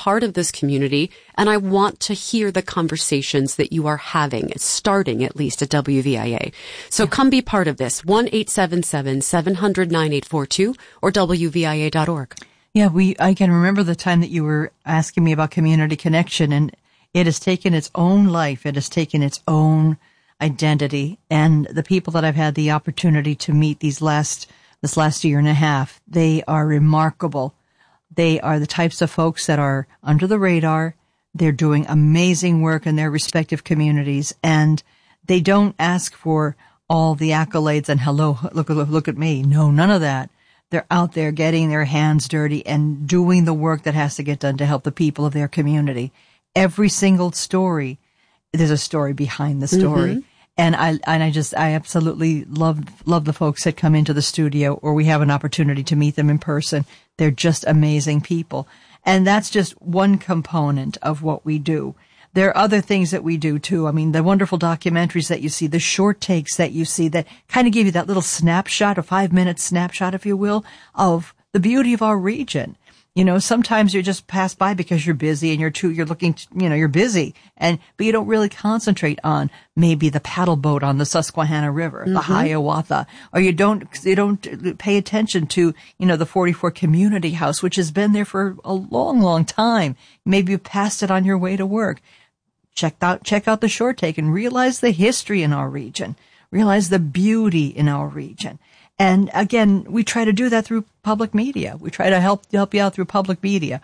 part of this community, and I want to hear the conversations that you are having, starting at least at WVIA. So come be part of this. 1-877-700-9842 or WVIA.org. Yeah, I can remember the time that you were asking me about community connection, and it has taken its own life. It has taken its own identity. And the people that I've had the opportunity to meet this last year and a half, they are remarkable. They are the types of folks that are under the radar. They're doing amazing work in their respective communities, and they don't ask for all the accolades and hello, look at me. No, none of that. They're out there getting their hands dirty and doing the work that has to get done to help the people of their community. Every single story, there's a story behind the story. Mm-hmm. And I absolutely love the folks that come into the studio, or we have an opportunity to meet them in person. They're just amazing people. And that's just one component of what we do. There are other things that we do too. I mean, the wonderful documentaries that you see, the short takes that you see that kind of give you that little snapshot, a 5-minute snapshot, if you will, of the beauty of our region. You know, sometimes you just pass by because you're busy and you're busy, but you don't really concentrate on maybe the paddle boat on the Susquehanna River, mm-hmm. the Hiawatha, or you don't pay attention to, the 44 Community House, which has been there for a long, long time. Maybe you passed it on your way to work. Check out the short take and realize the history in our region, realize the beauty in our region. And again, we try to do that through public media. We try to help you out through public media.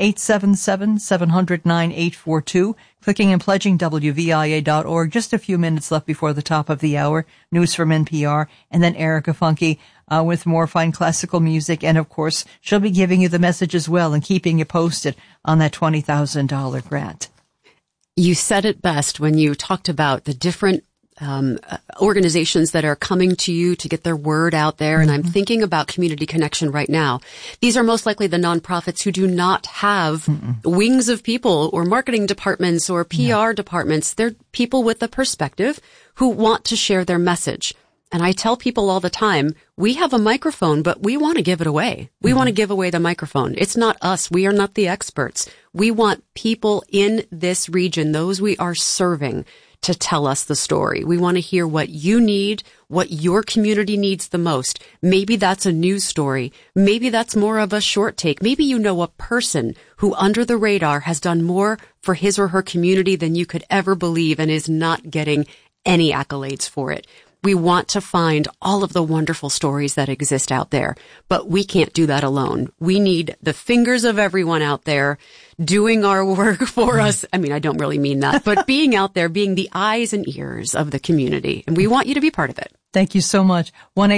1-877-700-9842. Clicking and pledging WVIA.org. Just a few minutes left before the top of the hour. News from NPR. And then Erica Funke with more fine classical music. And of course, she'll be giving you the message as well and keeping you posted on that $20,000 grant. You said it best when you talked about the different organizations that are coming to you to get their word out there. And I'm thinking about Community Connection right now. These are most likely the nonprofits who do not have wings of people or marketing departments or PR departments. They're people with a perspective who want to share their message. And I tell people all the time, we have a microphone, but we want to give it away. We want to give away the microphone. It's not us. We are not the experts. We want people in this region, those we are serving, to tell us the story. We want to hear what you need, what your community needs the most. Maybe that's a news story. Maybe that's more of a short take. Maybe you know a person who under the radar has done more for his or her community than you could ever believe and is not getting any accolades for it. We want to find all of the wonderful stories that exist out there, but we can't do that alone. We need the fingers of everyone out there doing our work for us. I mean, I don't really mean that, but being out there, being the eyes and ears of the community. And we want you to be part of it. Thank you so much.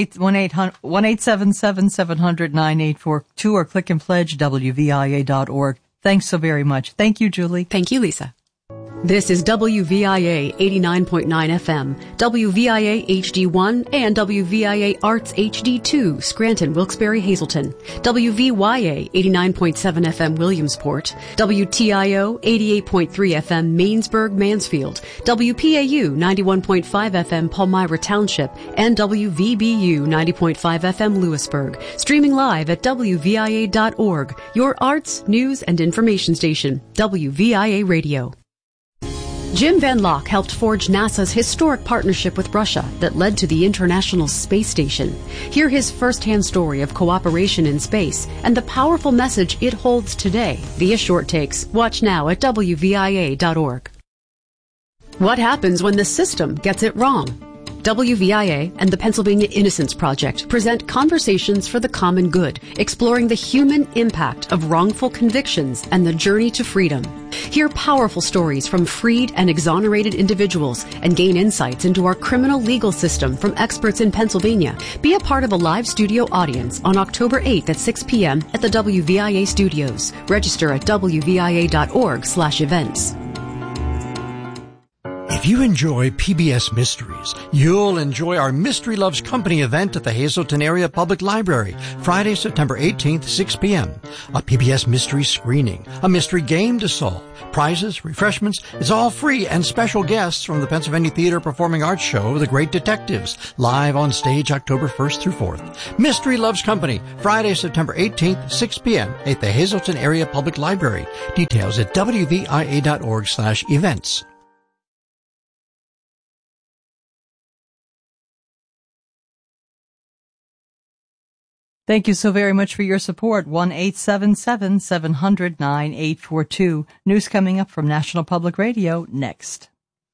1-877-700-9842 or click and pledge WVIA.org. Thanks so very much. Thank you, Julie. Thank you, Lisa. This is WVIA 89.9 FM, WVIA HD1, and WVIA Arts HD2, Scranton, Wilkes-Barre, Hazleton, WVYA 89.7 FM, Williamsport, WTIO 88.3 FM, Mainsburg, Mansfield, WPAU 91.5 FM, Palmyra Township, and WVBU 90.5 FM, Lewisburg. Streaming live at WVIA.org, your arts, news, and information station, WVIA Radio. Jim Van Locke helped forge NASA's historic partnership with Russia that led to the International Space Station. Hear his first-hand story of cooperation in space and the powerful message it holds today via short takes. Watch now at WVIA.org. What happens when the system gets it wrong? WVIA and the Pennsylvania Innocence Project present Conversations for the Common Good, exploring the human impact of wrongful convictions and the journey to freedom. Hear powerful stories from freed and exonerated individuals and gain insights into our criminal legal system from experts in Pennsylvania. Be a part of a live studio audience on October 8th at 6 p.m. at the WVIA studios. Register at WVIA.org/events. If you enjoy PBS Mysteries, you'll enjoy our Mystery Loves Company event at the Hazleton Area Public Library, Friday, September 18th, 6 p.m. A PBS mystery screening, a mystery game to solve, prizes, refreshments. It's all free, and special guests from the Pennsylvania Theater Performing Arts Show, The Great Detectives, live on stage October 1st through 4th. Mystery Loves Company, Friday, September 18th, 6 p.m. at the Hazleton Area Public Library. Details at wvia.org/events. Thank you so very much for your support. 1-877-700-9842. News coming up from National Public Radio next.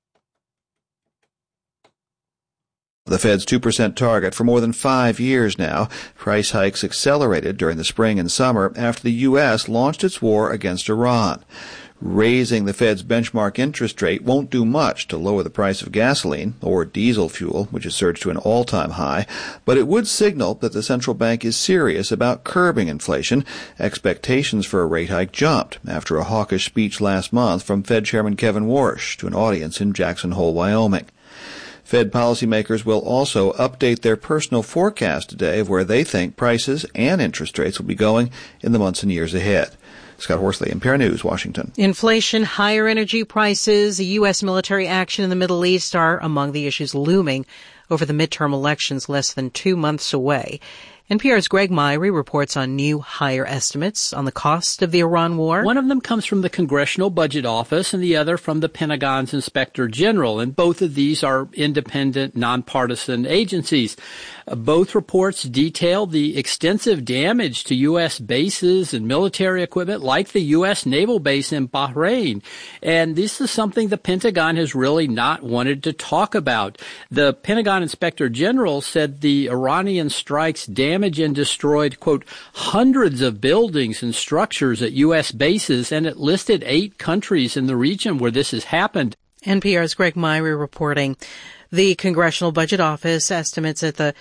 The Fed's 2% target for more than 5 years now. Price hikes accelerated during the spring and summer after the U.S. launched its war against Iran. Raising the Fed's benchmark interest rate won't do much to lower the price of gasoline or diesel fuel, which has surged to an all-time high, but it would signal that the central bank is serious about curbing inflation. Expectations for a rate hike jumped after a hawkish speech last month from Fed Chairman Kevin Warsh to an audience in Jackson Hole, Wyoming. Fed policymakers will also update their personal forecast today of where they think prices and interest rates will be going in the months and years ahead. Scott Horsley, NPR News, Washington. Inflation, higher energy prices, U.S. military action in the Middle East are among the issues looming over the midterm elections less than 2 months away. NPR's Greg Myrie reports on new higher estimates on the cost of the Iran war. One of them comes from the Congressional Budget Office and the other from the Pentagon's Inspector General, and both of these are independent, nonpartisan agencies. Both reports detail the extensive damage to U.S. bases and military equipment like the U.S. naval base in Bahrain. And this is something the Pentagon has really not wanted to talk about. The Pentagon Inspector General said the Iranian strikes damaged and destroyed, quote, hundreds of buildings and structures at U.S. bases, and it listed 8 countries in the region where this has happened. NPR's Greg Myrie reporting. The Congressional Budget Office estimates that the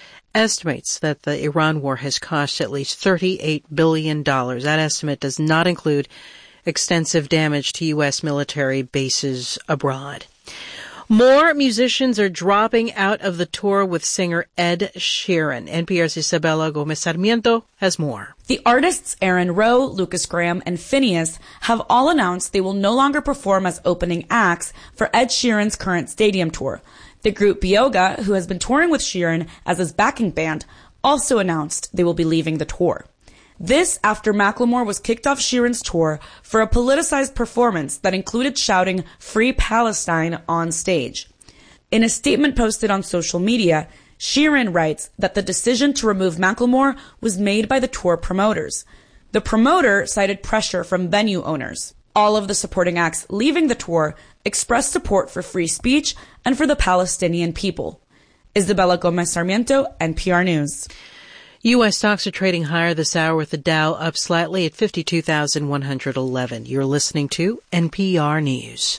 Iran war has cost at least $38 billion. That estimate does not include extensive damage to U.S. military bases abroad. More musicians are dropping out of the tour with singer Ed Sheeran. NPR's Isabella Gomez Sarmiento has more. The artists Aaron Rowe, Lucas Graham, and Phineas have all announced they will no longer perform as opening acts for Ed Sheeran's current stadium tour. The group Bioga, who has been touring with Sheeran as his backing band, also announced they will be leaving the tour. This after Macklemore was kicked off Sheeran's tour for a politicized performance that included shouting "Free Palestine" on stage. In a statement posted on social media, Sheeran writes that the decision to remove Macklemore was made by the tour promoters. The promoter cited pressure from venue owners. All of the supporting acts leaving the tour expressed support for free speech and for the Palestinian people. Isabella Gomez Sarmiento, NPR News. U.S. stocks are trading higher this hour with the Dow up slightly at 52,111. You're listening to NPR News.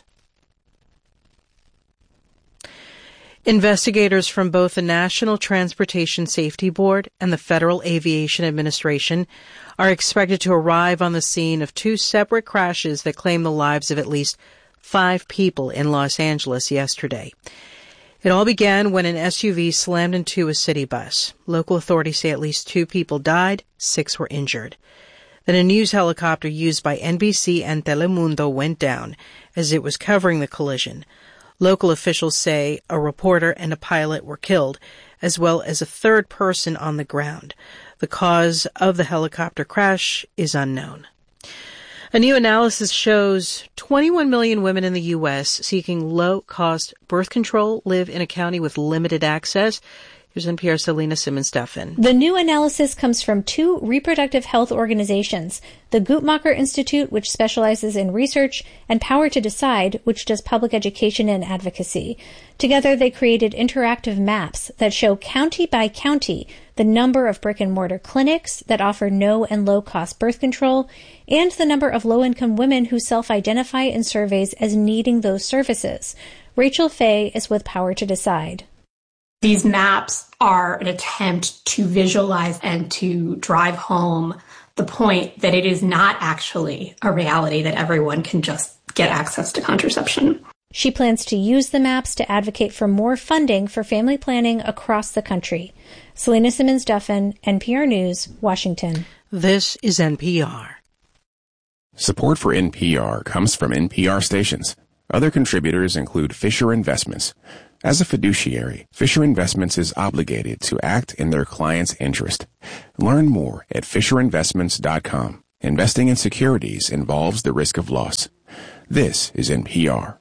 Investigators from both the National Transportation Safety Board and the Federal Aviation Administration are expected to arrive on the scene of 2 separate crashes that claimed the lives of at least 5 people in Los Angeles yesterday. It all began when an SUV slammed into a city bus. Local authorities say at least 2 people died, 6 were injured. Then a news helicopter used by NBC and Telemundo went down as it was covering the collision. Local officials say a reporter and a pilot were killed, as well as a third person on the ground. The cause of the helicopter crash is unknown. A new analysis shows 21 million women in the U.S. seeking low-cost birth control live in a county with limited access. Here's NPR's Selena Simmons-Duffin. The new analysis comes from 2 reproductive health organizations, the Guttmacher Institute, which specializes in research, and Power to Decide, which does public education and advocacy. Together, they created interactive maps that show county by county the number of brick-and-mortar clinics that offer no and low-cost birth control, and the number of low-income women who self-identify in surveys as needing those services. Rachel Fay is with Power to Decide. These maps are an attempt to visualize and to drive home the point that it is not actually a reality that everyone can just get access to contraception. She plans to use the maps to advocate for more funding for family planning across the country. Selena Simmons-Duffin, NPR News, Washington. This is NPR. Support for NPR comes from NPR stations. Other contributors include Fisher Investments. As a fiduciary, Fisher Investments is obligated to act in their client's interest. Learn more at FisherInvestments.com. Investing in securities involves the risk of loss. This is NPR.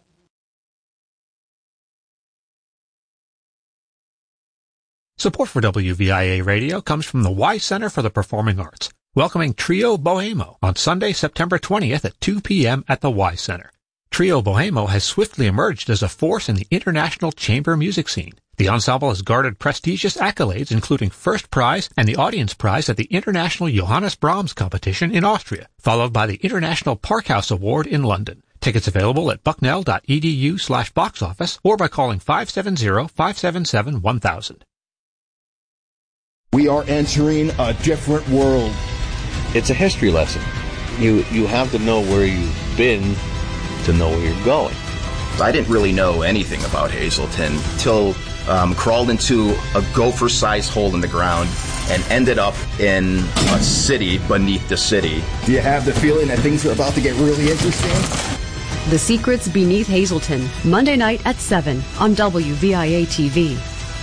Support for WVIA Radio comes from the Y Center for the Performing Arts, welcoming Trio Bohemo on Sunday, September 20th at 2 p.m. at the Y Center. Trio Bohemo has swiftly emerged as a force in the international chamber music scene. The ensemble has garnered prestigious accolades, including first prize and the audience prize at the International Johannes Brahms competition in Austria, followed by the International Parkhouse Award in London. Tickets available at bucknell.edu/box office or by calling 570-577-1000. We are entering a different world. It's a history lesson. You have to know where you've been to know where you're going. I didn't really know anything about Hazleton till crawled into a gopher-sized hole in the ground and ended up in a city beneath the city. Do you have the feeling that things are about to get really interesting? The Secrets Beneath Hazleton, Monday night at 7 on WVIA-TV.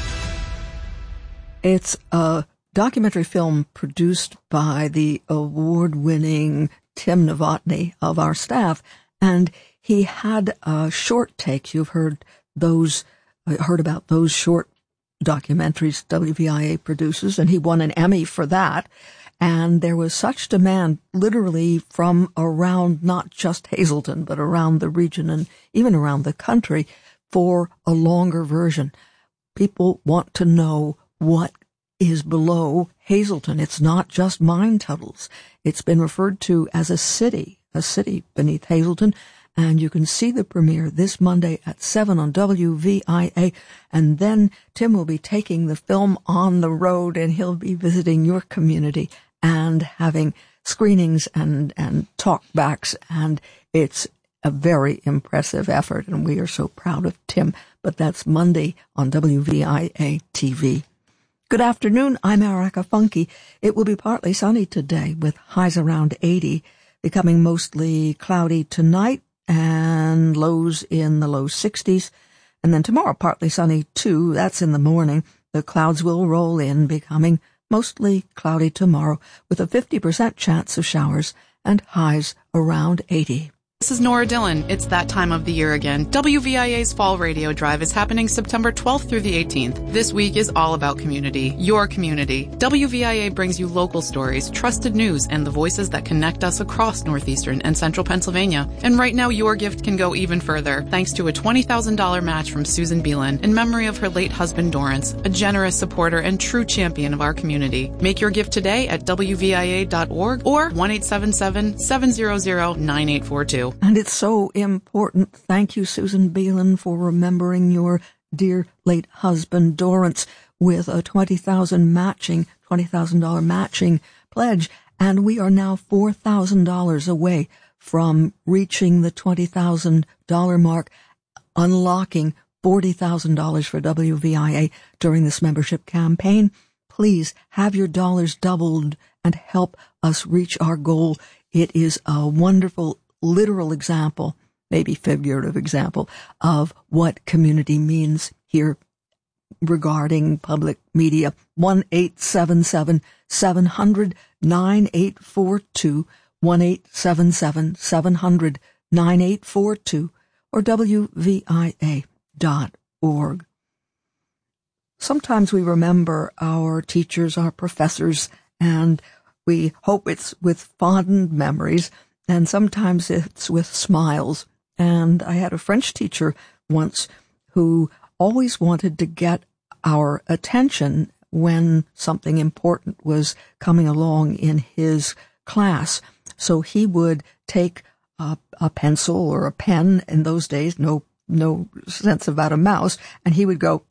It's a documentary film produced by the award-winning Tim Novotny of our staff, and he had a short take. You've heard about those short documentaries WVIA produces, and he won an Emmy for that. And there was such demand literally from around not just Hazleton, but around the region and even around the country for a longer version. People want to know what is below Hazleton. It's not just mine tunnels. It's been referred to as a city beneath Hazleton. And you can see the premiere this Monday at 7 on WVIA. And then Tim will be taking the film on the road, and he'll be visiting your community and having screenings and talkbacks. And it's a very impressive effort, and we are so proud of Tim. But that's Monday on WVIA TV. Good afternoon, I'm Erica Funke. It will be partly sunny today with highs around 80, becoming mostly cloudy tonight and lows in the low 60s. And then tomorrow, partly sunny too. That's in the morning. The clouds will roll in, becoming mostly cloudy tomorrow with a 50% chance of showers and highs around 80. This is Nora Dillon. It's that time of the year again. WVIA's Fall Radio Drive is happening September 12th through the 18th. This week is all about community, your community. WVIA brings you local stories, trusted news, and the voices that connect us across northeastern and central Pennsylvania. And right now, your gift can go even further, thanks to a $20,000 match from Susan Beelan in memory of her late husband, Dorrance, a generous supporter and true champion of our community. Make your gift today at WVIA.org or 1-877-700-9842. And it's so important. Thank you, Susan Beelan, for remembering your dear late husband, Dorrance, with a $20,000 matching pledge. And we are now $4,000 away from reaching the $20,000 mark, unlocking $40,000 for WVIA during this membership campaign. Please have your dollars doubled and help us reach our goal. It is a wonderful literal example, maybe figurative example, of what community means here regarding public media. 1-877-700-9842, 1-877-700-9842, or WVIA.org. Sometimes we remember our teachers, our professors, and we hope it's with fond memories, and sometimes it's with smiles. And I had a French teacher once who always wanted to get our attention when something important was coming along in his class. So he would take a pencil or a pen. In those days, no sense about a mouse, and he would go,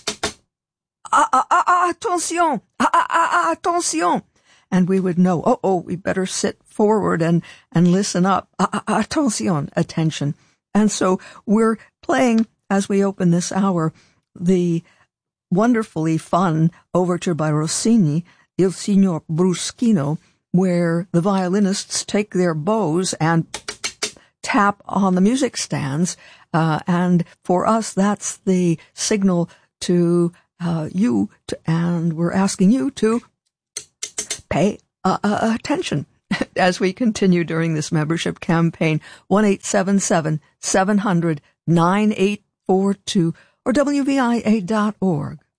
attention, attention. And we would know, we better sit forward and listen up. Attention, attention. And so we're playing, as we open this hour, the wonderfully fun overture by Rossini, Il Signor Bruschino, where the violinists take their bows and tap on the music stands, and for us, that's the signal to you, and we're asking you to pay attention as we continue during this membership campaign. 1-877-700-9842 or WVIA.org.